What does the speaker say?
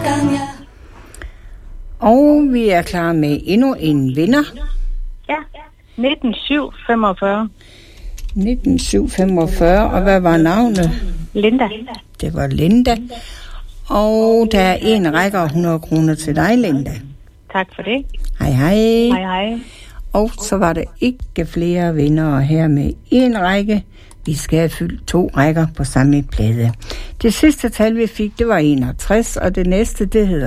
Og vi er klar med endnu en vinder. Ja, 19745. 19745, og hvad var navnet? Linda. Det var Linda. Og der er en række 100 kroner til dig, Linda. Tak for det. Hej hej. Hej hej. Og så var der ikke flere vindere her med en række. Vi skal have fyldt 2 rækker på samme plade. Det sidste tal, vi fik, det var 61, og det næste, det hedder